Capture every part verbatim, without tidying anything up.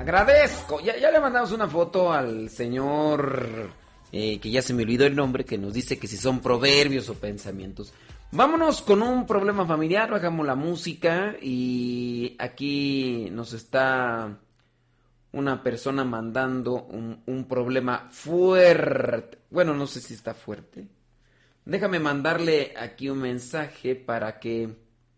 agradezco. Ya, ya le mandamos una foto al señor, eh, que ya se me olvidó el nombre, que nos dice que si son proverbios o pensamientos. Vámonos con un problema familiar, bajamos la música y aquí nos está una persona mandando un, un problema fuerte. Bueno, no sé si está fuerte. Déjame mandarle aquí un mensaje para que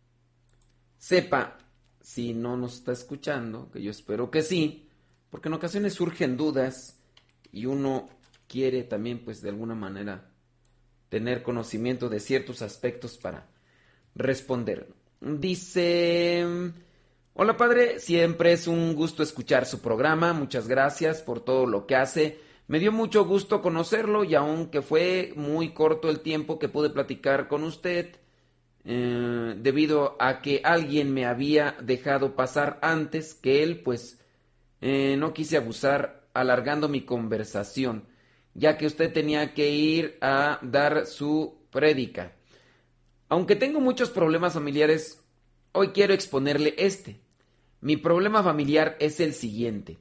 sepa si no nos está escuchando, que yo espero que sí, porque en ocasiones surgen dudas y uno quiere también, pues, de alguna manera tener conocimiento de ciertos aspectos para responder. Dice: hola padre, siempre es un gusto escuchar su programa, muchas gracias por todo lo que hace. Me dio mucho gusto conocerlo y aunque fue muy corto el tiempo que pude platicar con usted, eh, debido a que alguien me había dejado pasar antes que él, pues eh, no quise abusar alargando mi conversación, ya que usted tenía que ir a dar su prédica. Aunque tengo muchos problemas familiares, hoy quiero exponerle este. Mi problema familiar es el siguiente.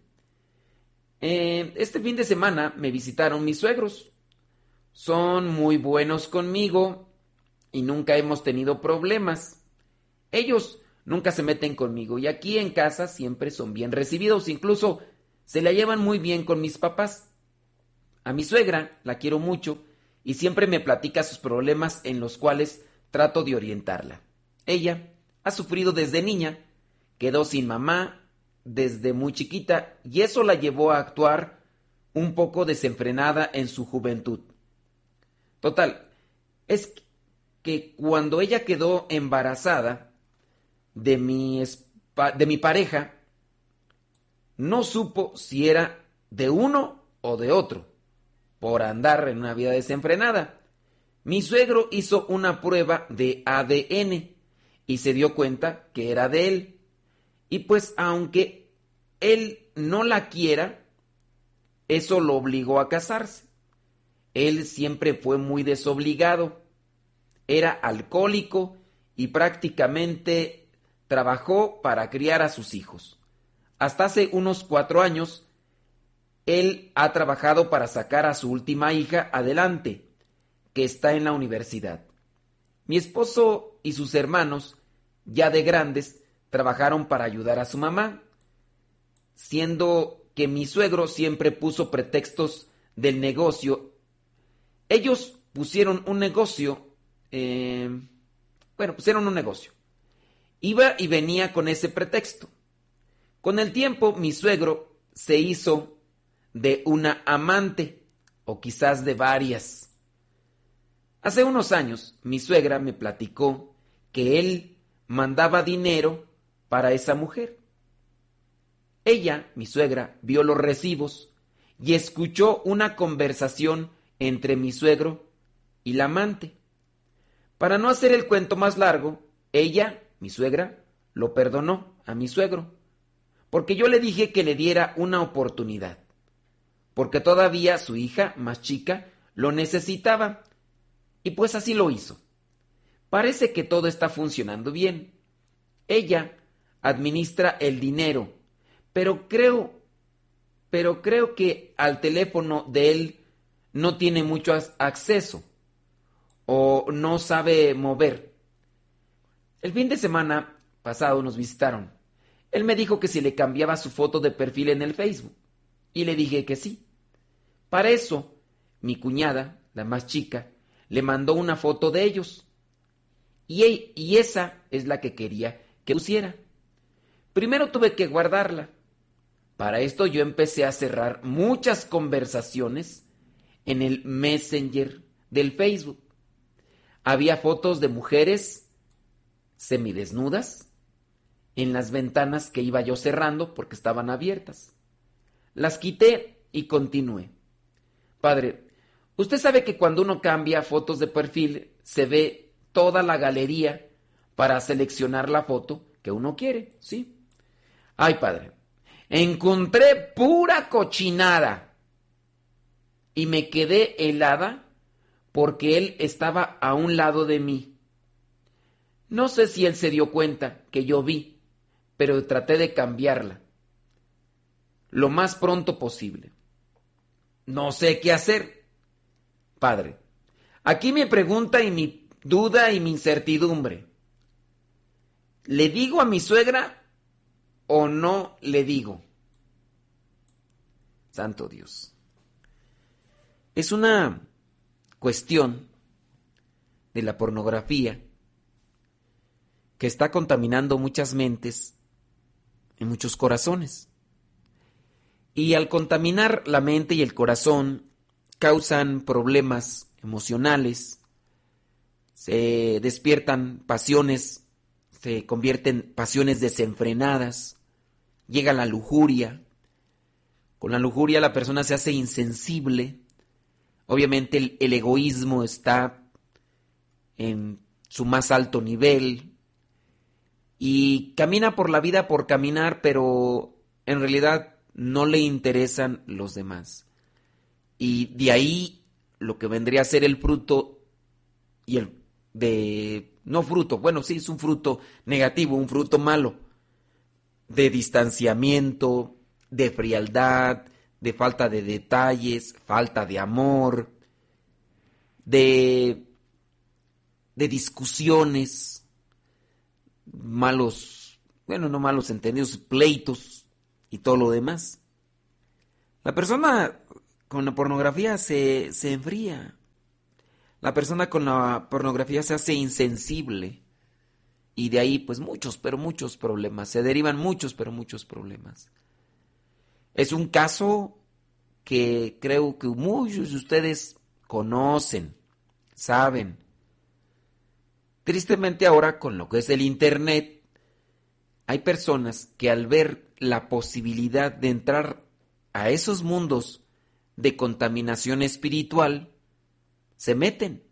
Eh, este fin de semana me visitaron mis suegros. Son muy buenos conmigo y nunca hemos tenido problemas. Ellos nunca se meten conmigo y aquí en casa siempre son bien recibidos, incluso se la llevan muy bien con mis papás. A mi suegra la quiero mucho y siempre me platica sus problemas en los cuales trato de orientarla. Ella ha sufrido desde niña, quedó sin mamá desde muy chiquita y eso la llevó a actuar un poco desenfrenada en su juventud. Total, es que cuando ella quedó embarazada de mi, de mi pareja, no supo si era de uno o de otro, por andar en una vida desenfrenada. Mi suegro hizo una prueba de A D N y se dio cuenta que era de él. Y pues aunque él no la quiera, eso lo obligó a casarse. Él siempre fue muy desobligado. Era alcohólico y prácticamente trabajó para criar a sus hijos. Hasta hace unos cuatro años, él ha trabajado para sacar a su última hija adelante, que está en la universidad. Mi esposo y sus hermanos, ya de grandes, trabajaron para ayudar a su mamá, siendo que mi suegro siempre puso pretextos del negocio. Ellos pusieron un negocio, eh, bueno, pusieron un negocio. Iba y venía con ese pretexto. Con el tiempo, mi suegro se hizo de una amante, o quizás de varias. Hace unos años, mi suegra me platicó que él mandaba dinero para esa mujer. Ella, mi suegra, vio los recibos y escuchó una conversación entre mi suegro y la amante. Para no hacer el cuento más largo, ella, mi suegra, lo perdonó a mi suegro, porque yo le dije que le diera una oportunidad, porque todavía su hija más chica lo necesitaba, y pues así lo hizo. Parece que todo está funcionando bien. Ella administra el dinero, pero creo, pero creo que al teléfono de él no tiene mucho acceso o no sabe mover. El fin de semana pasado nos visitaron. Él me dijo que si le cambiaba su foto de perfil en el Facebook y le dije que sí. Para eso, mi cuñada, la más chica, le mandó una foto de ellos y, él, y esa es la que quería que pusiera. Primero tuve que guardarla. Para esto yo empecé a cerrar muchas conversaciones en el Messenger del Facebook. Había fotos de mujeres semidesnudas en las ventanas que iba yo cerrando porque estaban abiertas. Las quité y continué. Padre, usted sabe que cuando uno cambia fotos de perfil se ve toda la galería para seleccionar la foto que uno quiere, ¿sí? Ay, padre, encontré pura cochinada y me quedé helada porque él estaba a un lado de mí. No sé si él se dio cuenta que yo vi, pero traté de cambiarla. lo más pronto posible. No sé qué hacer, padre. Aquí mi pregunta y mi duda y mi incertidumbre. ¿Le digo a mi suegra o no le digo? Santo Dios. Es una cuestión de la pornografía que está contaminando muchas mentes y muchos corazones. Y al contaminar la mente y el corazón, causan problemas emocionales, se despiertan pasiones, se convierten pasiones desenfrenadas, llega la lujuria. Con la lujuria la persona se hace insensible. Obviamente el, el egoísmo está en su más alto nivel y camina por la vida por caminar, pero en realidad no le interesan los demás. Y de ahí lo que vendría a ser el fruto y el de no fruto, bueno, sí es un fruto negativo, un fruto malo, de distanciamiento, de frialdad, de falta de detalles, falta de amor, de de discusiones, malos, bueno, no malos entendidos, pleitos y todo lo demás. La persona con la pornografía se, se enfría. La persona con la pornografía se hace insensible. Y de ahí, pues muchos, pero muchos problemas. Se derivan muchos, pero muchos problemas. Es un caso que creo que muchos de ustedes conocen, saben. Tristemente ahora, con lo que es el Internet, hay personas que al ver la posibilidad de entrar a esos mundos de contaminación espiritual, se meten.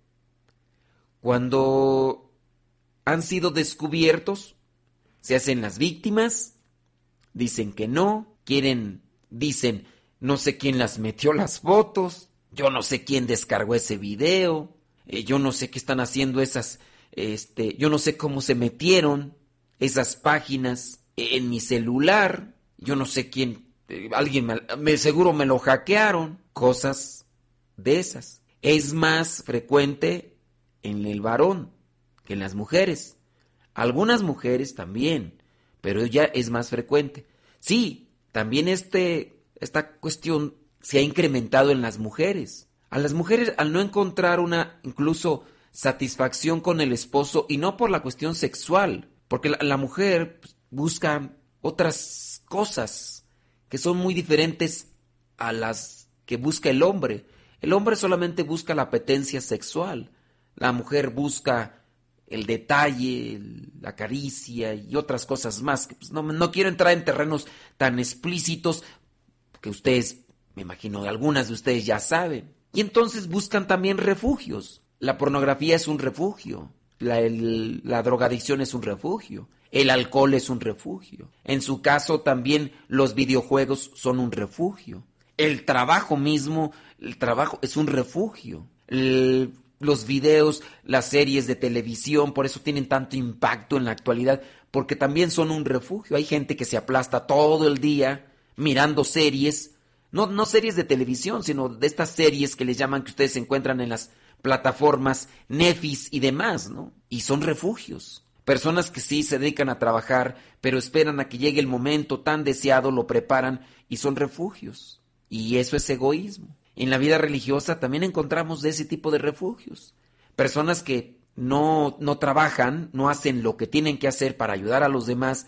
Cuando han sido descubiertos, se hacen las víctimas, dicen que no, quieren, dicen, no sé quién las metió las fotos, yo no sé quién descargó ese video, eh, yo no sé qué están haciendo esas, este, yo no sé cómo se metieron esas páginas en mi celular, yo no sé quién, eh, alguien me, me seguro me lo hackearon, cosas de esas. Es más frecuente en el varón que en las mujeres. Algunas mujeres también, pero ya es más frecuente. Sí, también este, esta cuestión se ha incrementado en las mujeres. A las mujeres, al no encontrar una incluso satisfacción con el esposo, y no por la cuestión sexual, porque la, la mujer busca otras cosas que son muy diferentes a las que busca el hombre. El hombre solamente busca la apetencia sexual. La mujer busca el detalle, la caricia y otras cosas más. Que pues no, no quiero entrar en terrenos tan explícitos que ustedes, me imagino, algunas de ustedes ya saben. Y entonces buscan también refugios. La pornografía es un refugio. La, el, la drogadicción es un refugio. El alcohol es un refugio. En su caso también los videojuegos son un refugio. El trabajo mismo, el trabajo es un refugio. El, los videos, las series de televisión, por eso tienen tanto impacto en la actualidad, porque también son un refugio. Hay gente que se aplasta todo el día mirando series, no, no series de televisión, sino de estas series que les llaman, que ustedes encuentran en las plataformas Netflix y demás, ¿no? Y son refugios. Personas que sí se dedican a trabajar, pero esperan a que llegue el momento tan deseado, lo preparan y son refugios. Y eso es egoísmo. En la vida religiosa también encontramos de ese tipo de refugios. Personas que no, no trabajan, no hacen lo que tienen que hacer para ayudar a los demás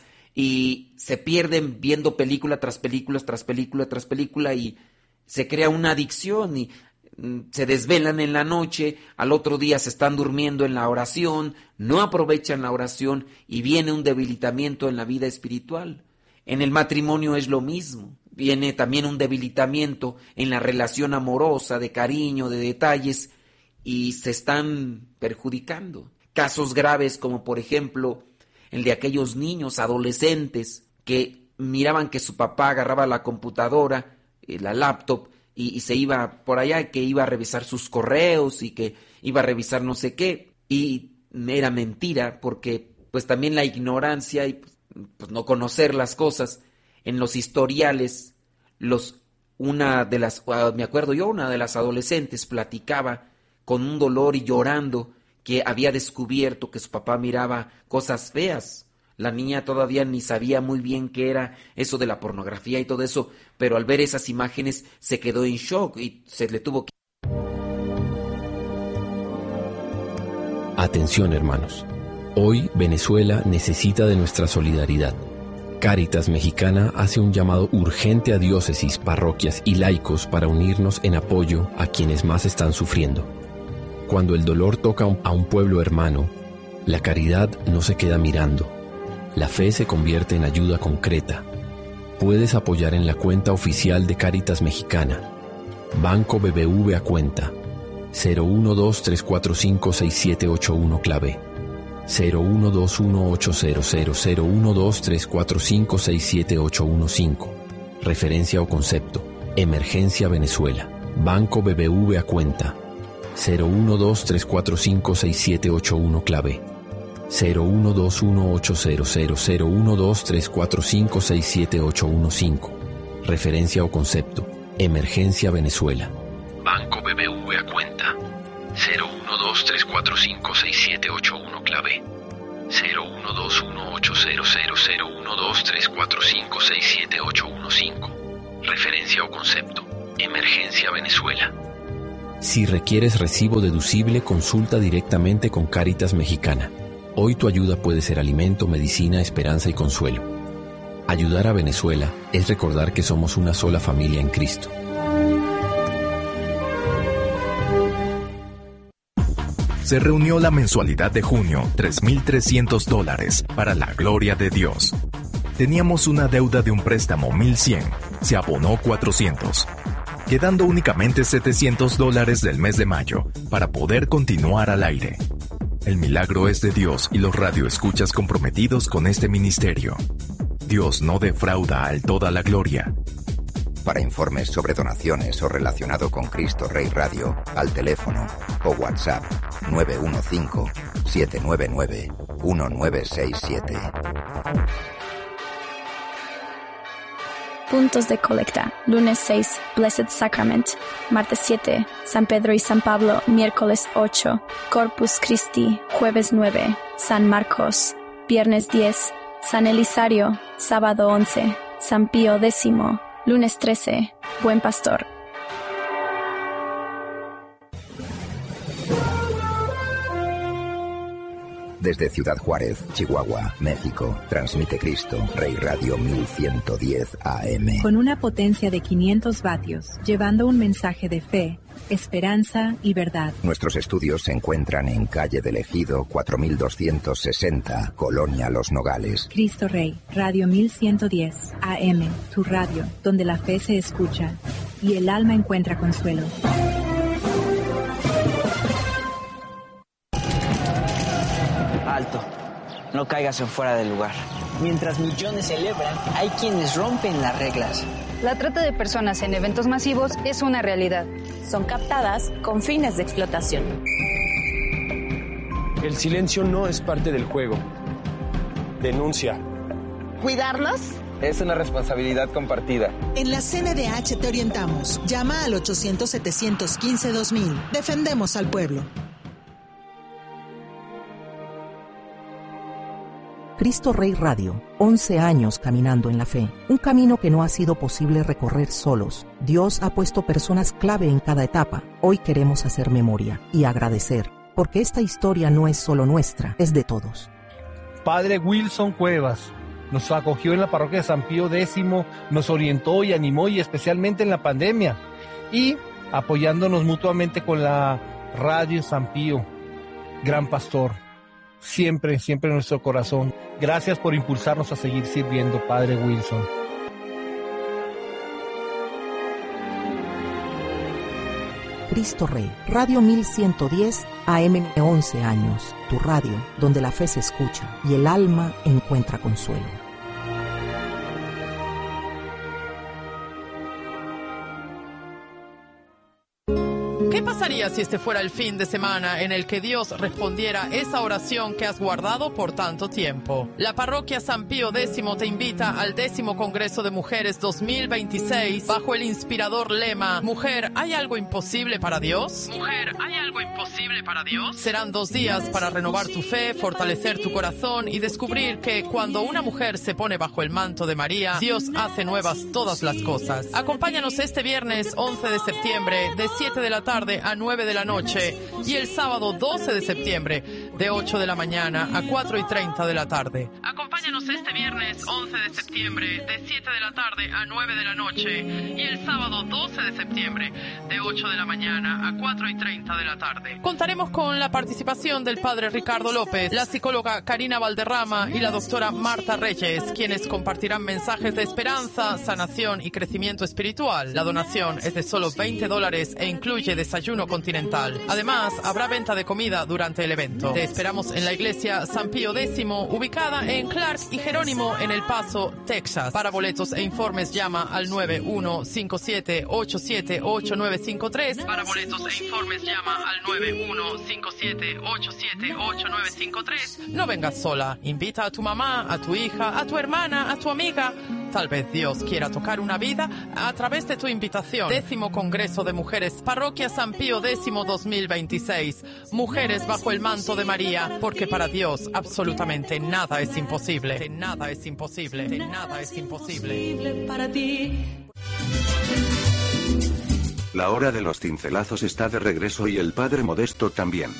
y se pierden viendo película tras película, tras película, tras película y se crea una adicción y mm, se desvelan en la noche, al otro día se están durmiendo en la oración, no aprovechan la oración y viene un debilitamiento en la vida espiritual. En el matrimonio es lo mismo. Viene también un debilitamiento en la relación amorosa, de cariño, de detalles, y se están perjudicando. Casos graves como por ejemplo el de aquellos niños adolescentes que miraban que su papá agarraba la computadora, eh, la laptop, y, y se iba por allá, que iba a revisar sus correos y que iba a revisar no sé qué, y era mentira porque pues también la ignorancia y pues no conocer las cosas en los historiales los, una de las, uh, me acuerdo yo, una de las adolescentes platicaba con un dolor y llorando que había descubierto que su papá miraba cosas feas. La niña todavía ni sabía muy bien qué era eso de la pornografía y todo eso, pero al ver esas imágenes se quedó en shock y se le tuvo que... Atención, hermanos. Hoy Venezuela necesita de nuestra solidaridad. Cáritas Mexicana hace un llamado urgente a diócesis, parroquias y laicos para unirnos en apoyo a quienes más están sufriendo. Cuando el dolor toca a un pueblo hermano, la caridad no se queda mirando. La fe se convierte en ayuda concreta. Puedes apoyar en la cuenta oficial de Cáritas Mexicana. Banco B B V a cuenta cero uno dos tres cuatro cinco seis siete ocho uno clave cero uno dos uno ocho cero cero cero uno dos tres cuatro cinco seis siete ocho uno cinco. Referencia o concepto: Emergencia Venezuela. Banco B B V a cuenta cero uno dos tres cuatro cinco seis siete ocho uno clave cero uno dos uno ocho cero cero cero uno dos tres cuatro cinco seis siete ocho uno cinco. Referencia o concepto: Emergencia Venezuela. Banco B B V a cuenta cero uno dos tres cuatro cinco seis siete ocho uno clave cero uno dos uno ocho cero cero cero uno dos tres cuatro cinco seis siete ocho uno cinco. Referencia o concepto: Emergencia Venezuela. Si requieres recibo deducible, consulta directamente con Cáritas Mexicana. Hoy tu ayuda puede ser alimento, medicina, esperanza y consuelo. Ayudar a Venezuela es recordar que somos una sola familia en Cristo. Se reunió la mensualidad de junio, tres mil trescientos dólares, para la gloria de Dios. Teníamos una deuda de un préstamo mil cien, se abonó cuatrocientos, quedando únicamente setecientos dólares del mes de mayo para poder continuar al aire. El milagro es de Dios y los radioescuchas comprometidos con este ministerio. Dios no defrauda al toda la gloria. Para informes sobre donaciones o relacionado con Cristo Rey Radio, al teléfono o WhatsApp nueve uno cinco, siete nueve nueve, uno nueve seis siete. Puntos de colecta. Lunes seis, Blessed Sacrament. Martes siete, San Pedro y San Pablo. Miércoles ocho, Corpus Christi. Jueves nueve, San Marcos. Viernes diez, San Elisario. Sábado once, San Pío X. Lunes trece, Buen Pastor. Desde Ciudad Juárez, Chihuahua, México, transmite Cristo Rey Radio mil ciento diez A M. Con una potencia de quinientos vatios, llevando un mensaje de fe, esperanza y verdad. Nuestros estudios se encuentran en calle del Ejido cuatro mil doscientos sesenta, Colonia Los Nogales. Cristo Rey, Radio mil ciento diez A M, tu radio, donde la fe se escucha y el alma encuentra consuelo. Alto, no caigas en fuera del lugar. Mientras millones celebran, hay quienes rompen las reglas. La trata de personas en eventos masivos es una realidad. Son captadas con fines de explotación. El silencio no es parte del juego. Denuncia. ¿Cuidarlos? Es una responsabilidad compartida. En la C N D H te orientamos. Llama al ochocientos, setecientos quince, dos mil. Defendemos al pueblo. Cristo Rey Radio, once años caminando en la fe, un camino que no ha sido posible recorrer solos. Dios ha puesto personas clave en cada etapa. Hoy queremos hacer memoria y agradecer, porque esta historia no es solo nuestra, es de todos. Padre Wilson Cuevas nos acogió en la parroquia de San Pío X, nos orientó y animó, y especialmente en la pandemia, y apoyándonos mutuamente con la Radio San Pío. Gran pastor. Siempre, siempre en nuestro corazón. Gracias por impulsarnos a seguir sirviendo, Padre Wilson. Cristo Rey, Radio mil ciento diez A M, once años. Tu radio, donde la fe se escucha y el alma encuentra consuelo. ¿Qué pasaría si este fuera el fin de semana en el que Dios respondiera esa oración que has guardado por tanto tiempo? La parroquia San Pío X te invita al décimo Congreso de Mujeres dos mil veintiséis bajo el inspirador lema Mujer, ¿hay algo imposible para Dios? Mujer, ¿hay algo imposible para Dios? Serán dos días para renovar tu fe, fortalecer tu corazón y descubrir que cuando una mujer se pone bajo el manto de María, Dios hace nuevas todas las cosas. Acompáñanos este viernes once de septiembre de siete de la tarde a nueve de la noche y el sábado doce de septiembre de ocho de la mañana a cuatro y treinta de la tarde. Acompáñanos este viernes once de septiembre de siete de la tarde a nueve de la noche y el sábado doce de septiembre de ocho de la mañana a cuatro y treinta de la tarde. Contaremos con la participación del padre Ricardo López, la psicóloga Karina Valderrama y la doctora Marta Reyes, quienes compartirán mensajes de esperanza, sanación y crecimiento espiritual. La donación es de solo veinte dólares e incluye desayuno continental. Además, habrá venta de comida durante el evento. Te esperamos en la iglesia San Pío X, ubicada en Clark y Jerónimo en El Paso, Texas. Para boletos e informes llama al nueve uno cinco siete ocho siete ocho nueve cinco tres. Para boletos e informes llama al nueve uno cinco siete ocho siete ocho nueve cinco tres. No vengas sola. Invita a tu mamá, a tu hija, a tu hermana, a tu amiga. Tal vez Dios quiera tocar una vida a través de tu invitación. Décimo Congreso de Mujeres, Parroquia San Pío X dos mil veintiséis. Mujeres bajo el manto de María, porque para Dios absolutamente nada es imposible. Nada es imposible. Nada es imposible. Para ti. La hora de los cincelazos está de regreso y el Padre Modesto también.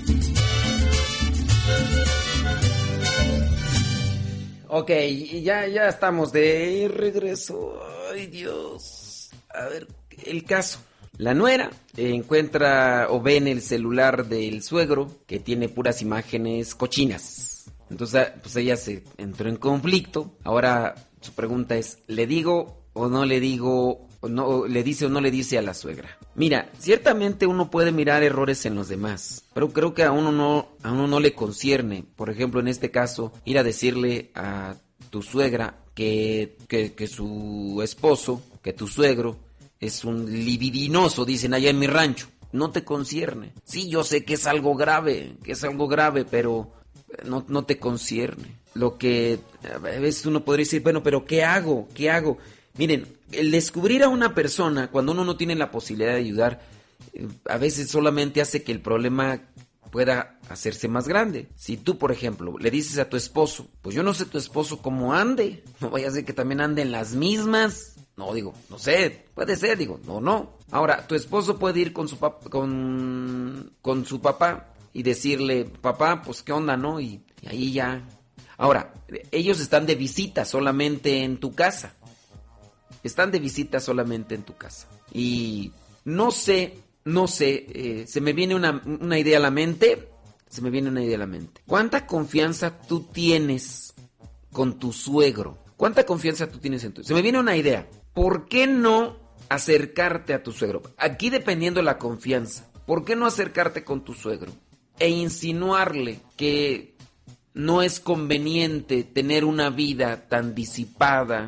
Ok, ya, ya estamos de regreso. Ay, Dios. A ver, el caso. La nuera encuentra o ve en el celular del suegro que tiene puras imágenes cochinas. Entonces, pues ella se entró en conflicto. Ahora su pregunta es, ¿le digo o no le digo, o no, le dice o no le dice a la suegra? Mira, ciertamente uno puede mirar errores en los demás, pero creo que a uno no, a uno no le concierne. Por ejemplo, en este caso, ir a decirle a tu suegra que, que, que su esposo, que tu suegro, es un libidinoso, dicen allá en mi rancho. No te concierne. Sí, yo sé que es algo grave, que es algo grave, pero no, no te concierne. Lo que a veces uno podría decir, bueno, pero ¿qué hago? ¿Qué hago? Miren, el descubrir a una persona cuando uno no tiene la posibilidad de ayudar, eh, a veces solamente hace que el problema pueda hacerse más grande. Si tú, por ejemplo, le dices a tu esposo, pues yo no sé tu esposo cómo ande, no vaya a ser que también ande en las mismas. No, digo, no sé, puede ser, digo, no, no. Ahora, tu esposo puede ir con su, pap- con, con su papá y decirle, papá, pues qué onda, ¿no? Y, y ahí ya. Ahora, ellos están de visita solamente en tu casa. Están de visita solamente en tu casa. Y no sé, no sé, eh, se me viene una, una idea a la mente, se me viene una idea a la mente. ¿Cuánta confianza tú tienes con tu suegro? ¿Cuánta confianza tú tienes en tu? Se me viene una idea. ¿Por qué no acercarte a tu suegro? Aquí dependiendo de la confianza. ¿Por qué no acercarte con tu suegro e insinuarle que no es conveniente tener una vida tan disipada,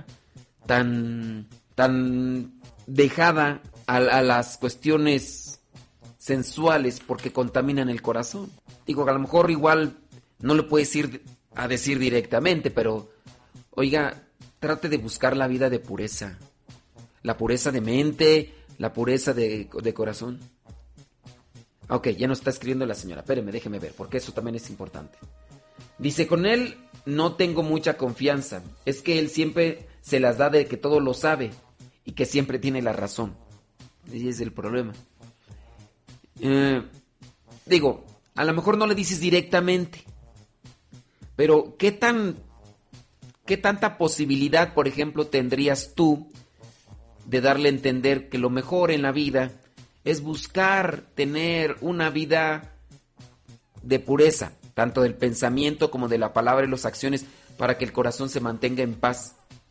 tan, tan dejada a, a las cuestiones sensuales porque contaminan el corazón? Digo, que a lo mejor igual no le puedes ir a decir directamente, pero oiga, trate de buscar la vida de pureza. La pureza de mente, la pureza de, de corazón. Ok, ya nos está escribiendo la señora. Espéreme, déjeme ver, porque eso también es importante. Dice, con él no tengo mucha confianza. Es que él siempre se las da de que todo lo sabe y que siempre tiene la razón. Ese es el problema. Eh, digo, a lo mejor no le dices directamente, pero ¿qué tan, qué tanta posibilidad, por ejemplo, tendrías tú de darle a entender que lo mejor en la vida es buscar tener una vida de pureza, tanto del pensamiento como de la palabra y las acciones, para que el corazón se mantenga en paz?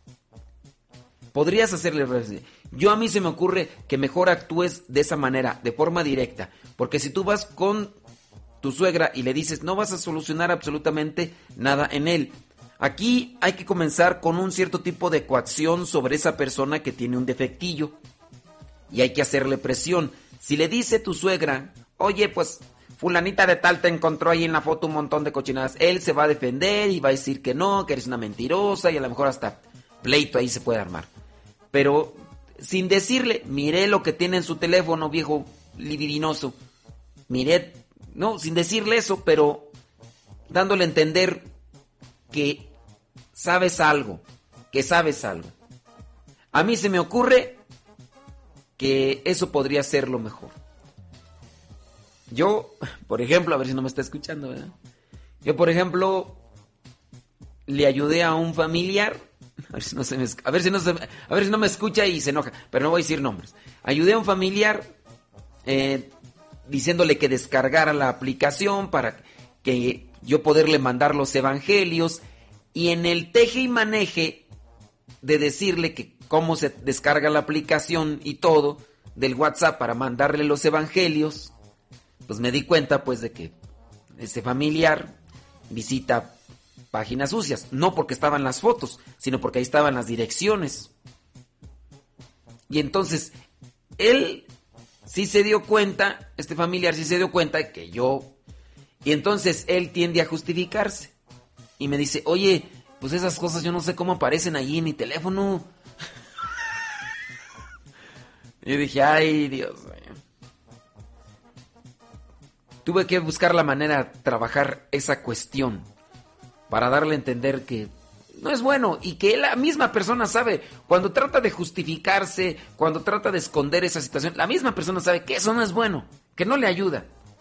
Podrías hacerle... Yo a mí se me ocurre que mejor actúes de esa manera, de forma directa, porque si tú vas con tu suegra y le dices, no vas a solucionar absolutamente nada en él. Aquí hay que comenzar con un cierto tipo de coacción sobre esa persona que tiene un defectillo. Y hay que hacerle presión. Si le dice tu suegra, oye, pues fulanita de tal te encontró ahí en la foto un montón de cochinadas, él se va a defender y va a decir que no, que eres una mentirosa y a lo mejor hasta pleito ahí se puede armar. Pero sin decirle, miré lo que tiene en su teléfono, viejo libidinoso. Miré, no, sin decirle eso, pero dándole a entender que sabes algo, que sabes algo. A mí se me ocurre que eso podría ser lo mejor. Yo, por ejemplo, a ver si no me está escuchando, ¿verdad? Yo, por ejemplo, le ayudé a un familiar, a ver si no se me, a ver si no se, a ver si no me escucha y se enoja, pero no voy a decir nombres. Ayudé a un familiar eh, diciéndole que descargara la aplicación para que yo poderle mandar los evangelios, y en el teje y maneje de decirle que cómo se descarga la aplicación y todo del WhatsApp para mandarle los evangelios, pues me di cuenta pues de que ese familiar visita páginas sucias, no porque estaban las fotos, sino porque ahí estaban las direcciones. Y entonces él sí se dio cuenta, este familiar sí se dio cuenta de que yo, y entonces él tiende a justificarse y me dice, oye, pues esas cosas yo no sé cómo aparecen ahí en mi teléfono. Y dije, ay Dios mío. Tuve que buscar la manera de trabajar esa cuestión para darle a entender que no es bueno y que la misma persona sabe, cuando trata de justificarse, cuando trata de esconder esa situación, la misma persona sabe que eso no es bueno, que no le ayuda.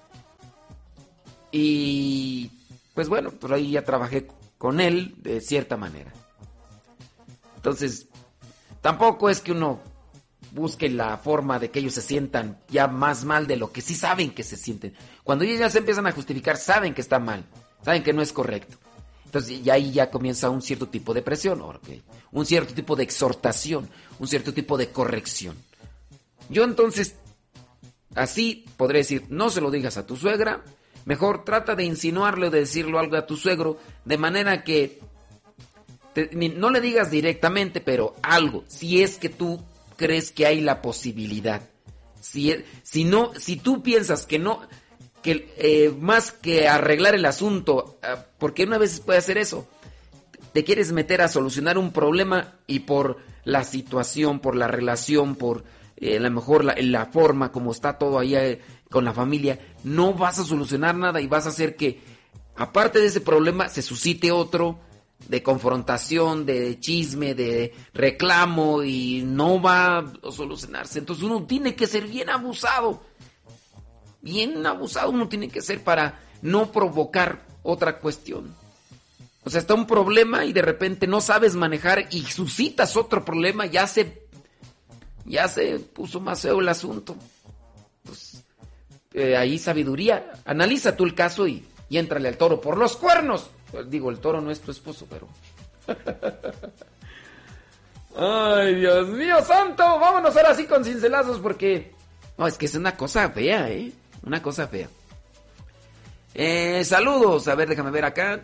Y pues bueno, por ahí ya trabajé con él de cierta manera. Entonces, tampoco es que uno busque la forma de que ellos se sientan ya más mal de lo que sí saben que se sienten. Cuando ellos ya se empiezan a justificar, saben que está mal, saben que no es correcto. Entonces, y ahí ya comienza un cierto tipo de presión, okay, un cierto tipo de exhortación, un cierto tipo de corrección. Yo entonces, así podré decir, no se lo digas a tu suegra, mejor trata de insinuarle o de decirlo algo a tu suegro, de manera que te, no le digas directamente, pero algo, si es que tú crees que hay la posibilidad. Si, si no, si tú piensas que no, que eh, más que arreglar el asunto, eh, porque una vez puede hacer eso, te quieres meter a solucionar un problema y por la situación, por la relación, por eh, a lo mejor la, la forma como está todo ahí eh, con la familia, no vas a solucionar nada y vas a hacer que, aparte de ese problema, se suscite otro de confrontación, de chisme, de reclamo, y no va a solucionarse. Entonces uno tiene que ser bien abusado, bien abusado uno tiene que ser para no provocar otra cuestión. O sea, está un problema y de repente no sabes manejar y suscitas otro problema, ya se ya se puso más feo el asunto. Pues, eh, ahí sabiduría, analiza tú el caso y, y éntrale al toro por los cuernos. Digo, el toro no es tu esposo, pero... Ay, Dios mío santo, vámonos ahora sí con cincelazos porque... No, es que es una cosa fea, ¿eh? Una cosa fea. Eh, saludos, a ver, déjame ver acá.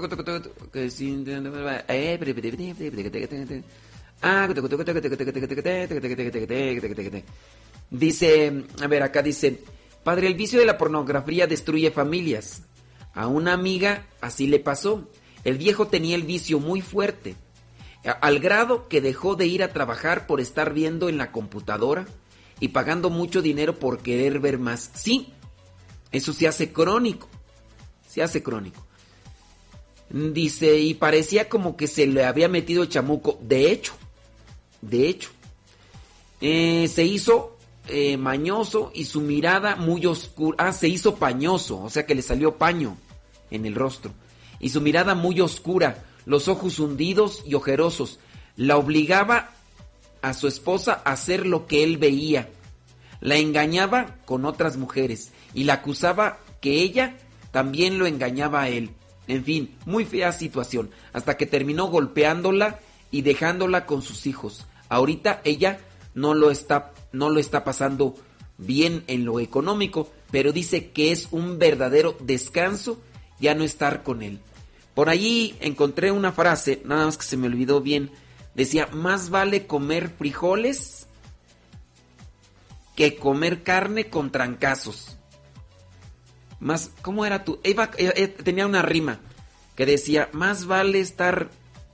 Dice, a ver, acá dice... Padre, el vicio de la pornografía destruye familias. A una amiga así le pasó. El viejo tenía el vicio muy fuerte, al grado que dejó de ir a trabajar por estar viendo en la computadora y pagando mucho dinero por querer ver más. Sí, eso se hace crónico, se hace crónico. Dice, y parecía como que se le había metido el chamuco. De hecho, de hecho, eh, se hizo eh, mañoso y su mirada muy oscura. Ah, se hizo pañoso, o sea que le salió paño en el rostro. Y su mirada muy oscura, los ojos hundidos y ojerosos, la obligaba a su esposa a hacer lo que él veía. La engañaba con otras mujeres y la acusaba que ella también lo engañaba a él. En fin, muy fea situación, hasta que terminó golpeándola y dejándola con sus hijos. Ahorita ella no lo está, no lo está pasando bien en lo económico, pero dice que es un verdadero descanso ya no estar con él. Por allí encontré una frase, nada más que se me olvidó bien. Decía, más vale comer frijoles que comer carne con trancazos. Más, ¿cómo era tú? Eva, eh, tenía una rima que decía, más vale estar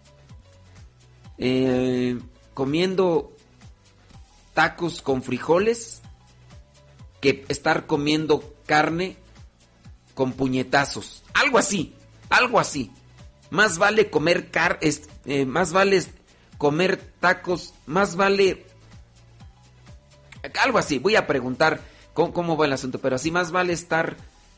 eh, comiendo tacos con frijoles que estar comiendo carne con puñetazos. Algo así, algo así. Más vale comer car eh, más vale comer tacos, más vale algo así. Voy a preguntar cómo, cómo va el asunto, pero así más vale estar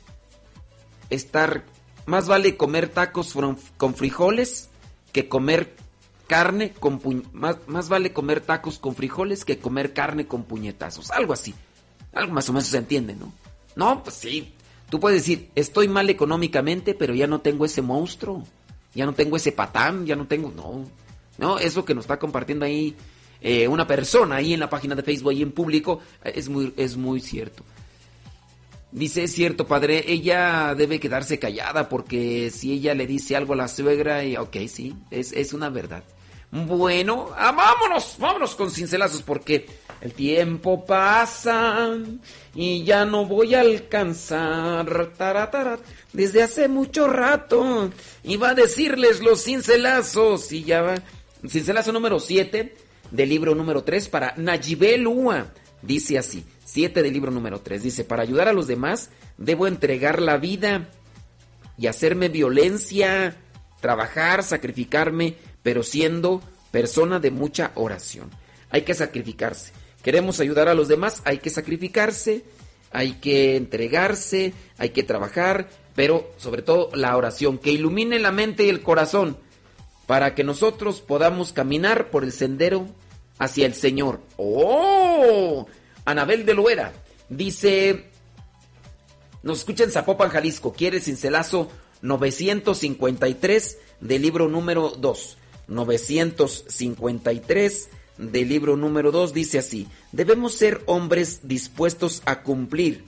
estar más vale comer tacos con frijoles que comer carne con pu más, más vale comer tacos con frijoles que comer carne con puñetazos. Algo así. Algo más o menos se entiende, ¿no? No, pues sí. Tú puedes decir, estoy mal económicamente, pero ya no tengo ese monstruo. Ya no tengo ese patán, ya no tengo... No, no, eso que nos está compartiendo ahí eh, una persona ahí en la página de Facebook, ahí en público, es muy, es muy cierto. Dice, es cierto, padre, ella debe quedarse callada porque si ella le dice algo a la suegra, y, ok, sí, es, es una verdad. Bueno, ah, vámonos, vámonos con cincelazos porque el tiempo pasa y ya no voy a alcanzar. Taratara, desde hace mucho rato iba a decirles los cincelazos y ya va. Cincelazo número siete del libro número tres para Nayibel Ua. Dice así, siete del libro número tres. Dice, para ayudar a los demás debo entregar la vida y hacerme violencia, trabajar, sacrificarme, pero siendo persona de mucha oración. Hay que sacrificarse. Queremos ayudar a los demás, hay que sacrificarse, hay que entregarse, hay que trabajar, pero sobre todo la oración, que ilumine la mente y el corazón, para que nosotros podamos caminar por el sendero hacia el Señor. ¡Oh! Anabel de Loera dice, nos escucha en Zapopan, Jalisco, quiere cincelazo novecientos cincuenta y tres del libro número dos. novecientos cincuenta y tres del libro número dos dice así: debemos ser hombres dispuestos a cumplir,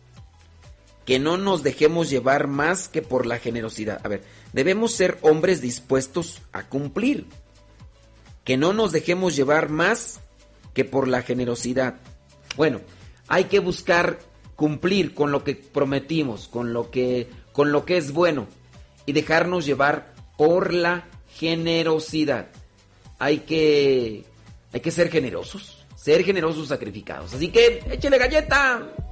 que no nos dejemos llevar más que por la generosidad. A ver, debemos ser hombres dispuestos a cumplir, que no nos dejemos llevar más que por la generosidad. Bueno, hay que buscar cumplir con lo que prometimos, con lo que, con lo que es bueno, y dejarnos llevar por la generosidad. Hay que, hay que ser generosos, ser generosos sacrificados. Así que, échele galleta.